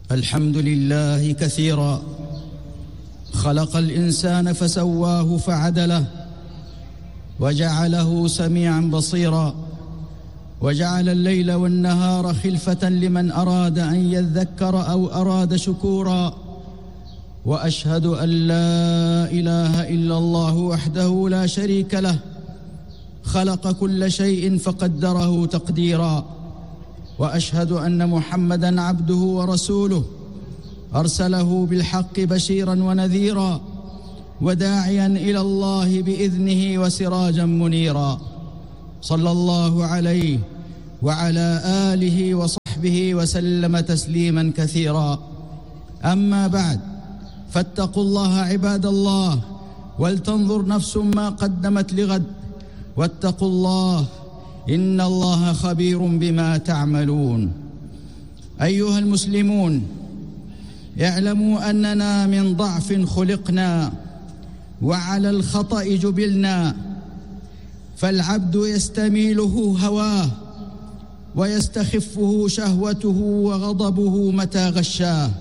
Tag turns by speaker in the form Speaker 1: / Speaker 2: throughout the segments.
Speaker 1: الحمد لله كثيرا، خلق الإنسان فسواه فعدله، وجعله سميعا بصيرا، وجعل الليل والنهار خلفة لمن أراد أن يذكر أو أراد شكورا. وأشهد أن لا إله إلا الله وحده لا شريك له، خلق كل شيء فقدره تقديرا. وأشهد أن محمدًا عبده ورسوله، أرسله بالحق بشيرا ونذيرا، وداعيا إلى الله بإذنه وسراجا منيرا. صلى الله عليه وعلى آله وصحبه وسلم تسليما كثيرا. أما بعد، فاتقوا الله عباد الله، ولتنظر نفس ما قدمت لغد، واتقوا الله إن الله خبير بما تعملون. أيها المسلمون، اعلموا أننا من ضعف خلقنا، وعلى الخطأ جبلنا، فالعبد يستميله هواه، ويستخفه شهوته وغضبه متى غشاه.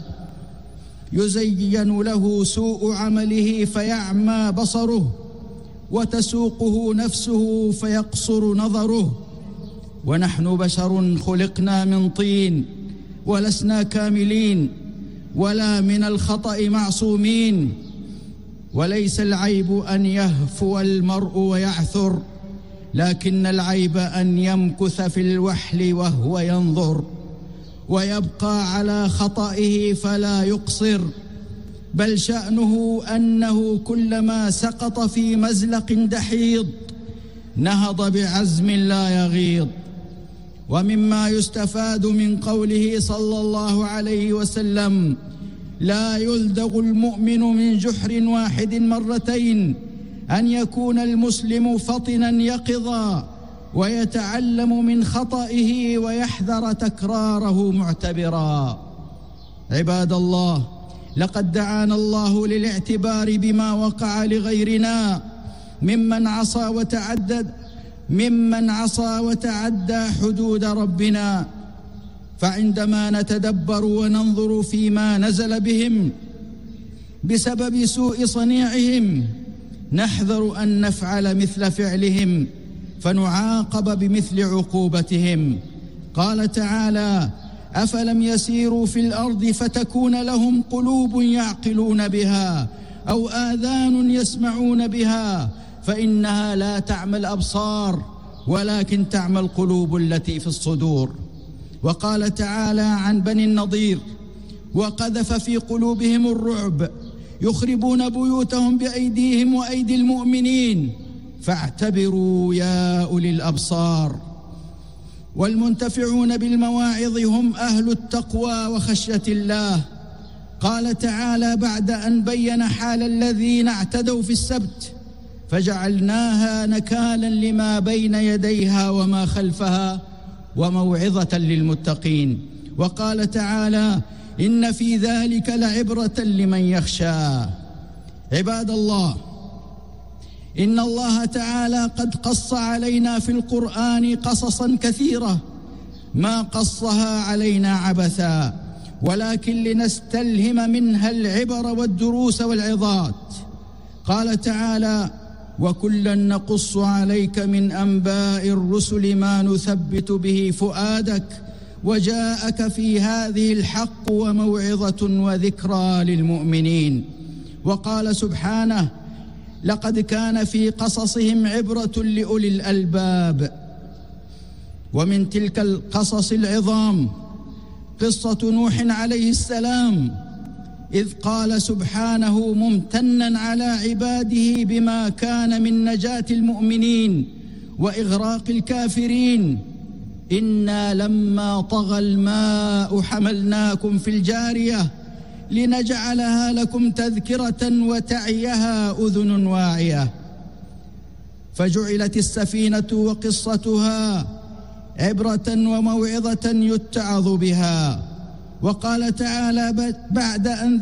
Speaker 1: يزين له سوء عمله فيعمى بصره، وتسوقه نفسه فيقصر نظره. ونحن بشر خلقنا من طين، ولسنا كاملين، ولا من الخطأ معصومين. وليس العيب أن يهفو المرء ويعثر، لكن العيب أن يمكث في الوحل وهو ينظر، ويبقى على خطئه فلا يقصر. بل شأنه أنه كلما سقط في مزلق دحيض نهض بعزم لا يغيض. ومما يستفاد من قوله صلى الله عليه وسلم: لا يلدغ المؤمن من جحر واحد مرتين، أن يكون المسلم فطنا يقظا، ويتعلم من خطئه ويحذر تكراره معتبرا. عباد الله، لقد دعانا الله للاعتبار بما وقع لغيرنا ممن عصى وتعدى حدود ربنا. فعندما نتدبر وننظر فيما نزل بهم بسبب سوء صنيعهم، نحذر أن نفعل مثل فعلهم فنعاقب بمثل عقوبتهم. قال تعالى: أفلم يسيروا في الأرض فتكون لهم قلوب يعقلون بها أو آذان يسمعون بها، فإنها لا تعمى الأبصار ولكن تعمى القلوب التي في الصدور. وقال تعالى عن بني النضير: وقذف في قلوبهم الرعب يخربون بيوتهم بأيديهم وأيدي المؤمنين فاعتبروا يا أولي الأبصار. والمنتفعون بالمواعظ هم أهل التقوى وخشية الله. قال تعالى بعد أن بين حال الذين اعتدوا في السبت: فجعلناها نكالا لما بين يديها وما خلفها وموعظة للمتقين. وقال تعالى: إن في ذلك لعبرة لمن يخشى. عباد الله، إن الله تعالى قد قص علينا في القرآن قصصا كثيرة ما قصها علينا عبثا، ولكن لنستلهم منها العبر والدروس والعظات. قال تعالى: وكلا نقص عليك من أنباء الرسل ما نثبت به فؤادك وجاءك في هذه الحق وموعظة وذكرى للمؤمنين. وقال سبحانه: لقد كان في قصصهم عبرة لأولي الألباب. ومن تلك القصص العظام قصة نوح عليه السلام، إذ قال سبحانه ممتنا على عباده بما كان من نجاة المؤمنين وإغراق الكافرين: إنا لما طغى الماء حملناكم في الجارية لنجعلها لكم تذكرة وتعيها أذن واعية. فجعلت السفينة وقصتها عبرة وموعظة يتعظ بها. وقال تعالى بعد أن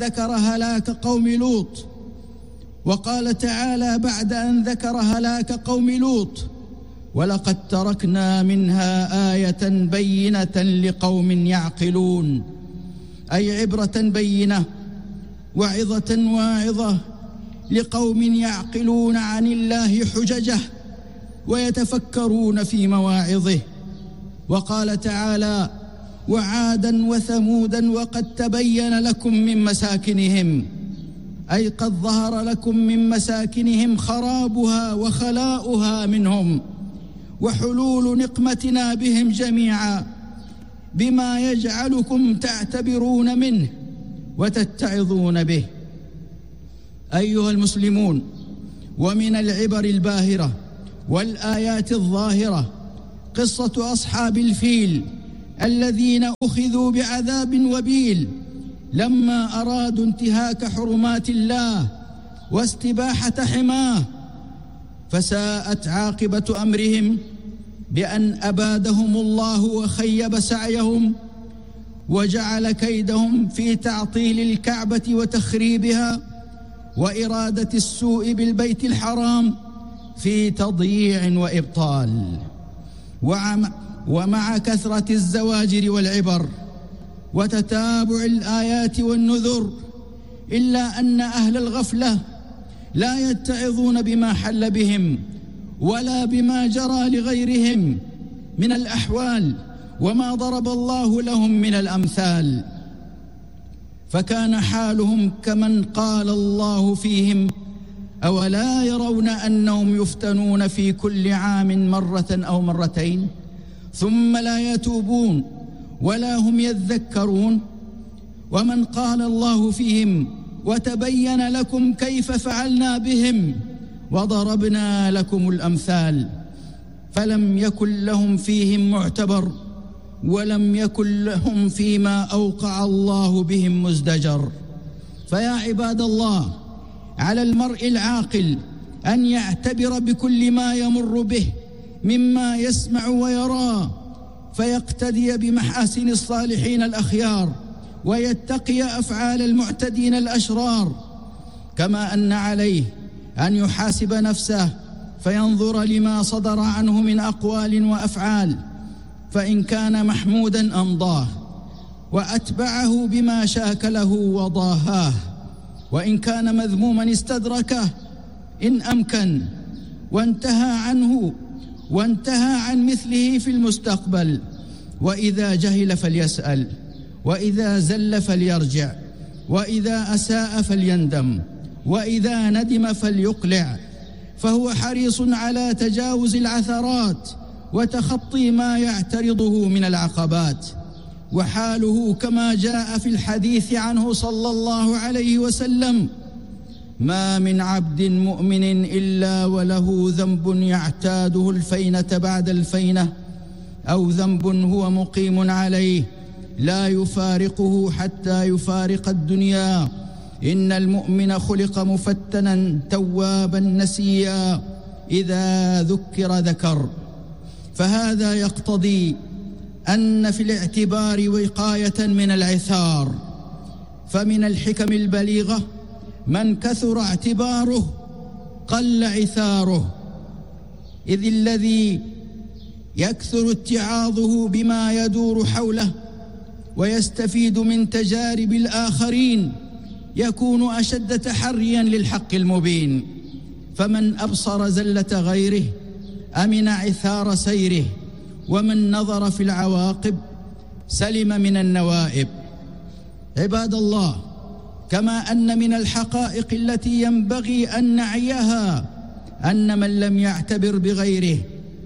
Speaker 1: ذكر هلاك قوم لوط: ولقد تركنا منها آية بينة لقوم يعقلون. أي عبرة بينة وعظة واعظة لقوم يعقلون عن الله حججه ويتفكرون في مواعظه. وقال تعالى: وعادا وثمودا وقد تبين لكم من مساكنهم، أي قد ظهر لكم من مساكنهم خرابها وخلاؤها منهم وحلول نقمتنا بهم جميعا، بما يجعلكم تعتبرون منه وتتعظون به. أيها المسلمون، ومن العبر الباهرة والآيات الظاهرة قصة أصحاب الفيل الذين أخذوا بعذاب وبيل لما أرادوا انتهاك حرمات الله واستباحة حماه، فساءت عاقبة أمرهم بأن أبادهم الله وخيب سعيهم وجعل كيدهم في تعطيل الكعبة وتخريبها وإرادة السوء بالبيت الحرام في تضييع وإبطال. ومع كثرة الزواجر والعبر وتتابع الآيات والنذر، إلا أن أهل الغفلة لا يتعظون بما حل بهم ولا بما جرى لغيرهم من الأحوال وما ضرب الله لهم من الأمثال، فكان حالهم كمن قال الله فيهم: أولا يرون أنهم يفتنون في كل عام مرة أو مرتين ثم لا يتوبون ولا هم يذكرون. ومن قال الله فيهم: وتبين لكم كيف فعلنا بهم وضربنا لكم الأمثال، فلم يكن لهم فيهم معتبر ولم يكن لهم فيما أوقع الله بهم مزدجر. فيا عباد الله، على المرء العاقل أن يعتبر بكل ما يمر به مما يسمع ويراه، فيقتدي بمحاسن الصالحين الأخيار ويتقي أفعال المعتدين الأشرار، كما أن عليه أن يحاسب نفسه فينظر لما صدر عنه من أقوال وأفعال، فإن كان محمودا أمضاه وأتبعه بما شاكله وضاهاه، وإن كان مذموما استدركه إن أمكن وانتهى عنه وانتهى عن مثله في المستقبل. وإذا جهل فليسأل، وإذا زل فليرجع، وإذا أساء فليندم، وإذا ندم فليقلع، فهو حريص على تجاوز العثرات وتخطي ما يعترضه من العقبات. وحاله كما جاء في الحديث عنه صلى الله عليه وسلم: ما من عبد مؤمن إلا وله ذنب يعتاده الفينة بعد الفينة، أو ذنب هو مقيم عليه لا يفارقه حتى يفارق الدنيا. إن المؤمن خلق مفتنا توابا نسيا، إذا ذكر ذكر. فهذا يقتضي أن في الاعتبار وقاية من العثار. فمن الحكم البليغة: من كثر اعتباره قل عثاره، إذ الذي يكثر اتعاظه بما يدور حوله ويستفيد من تجارب الآخرين يكون أشد تحريا للحق المبين. فمن أبصر زلة غيره أمن عثار سيره، ومن نظر في العواقب سلم من النوائب. عباد الله، كما أن من الحقائق التي ينبغي أن نعيها أن من لم يعتبر بغيره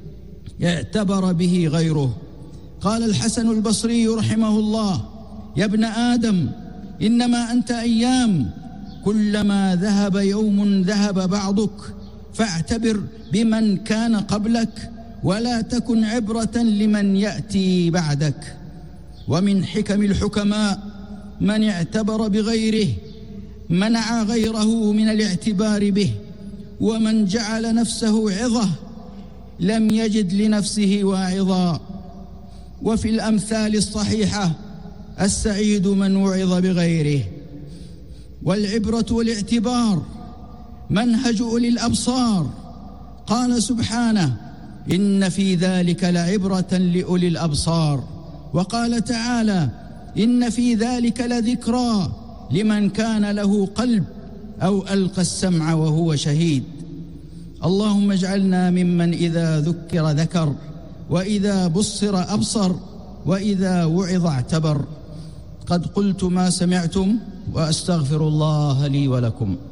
Speaker 1: اعتبر به غيره. قال الحسن البصري رحمه الله: يا ابن آدم، إنما أنت أيام، كلما ذهب يوم ذهب بعضك، فاعتبر بمن كان قبلك ولا تكن عبرة لمن يأتي بعدك. ومن حكم الحكماء: من اعتبر بغيره منع غيره من الاعتبار به، ومن جعل نفسه عظة لم يجد لنفسه واعظا. وفي الأمثال الصحيحة: السعيد من وعظ بغيره. والعبرة والاعتبار منهج أولي الأبصار. قال سبحانه: إن في ذلك لعبرة لأولي الأبصار. وقال تعالى: إن في ذلك لذكرى لمن كان له قلب أو ألقى السمع وهو شهيد. اللهم اجعلنا ممن إذا ذكر ذكر، وإذا بصر أبصر، وإذا وعظ اعتبر. قد قلت ما سمعتم، وأستغفر الله لي ولكم.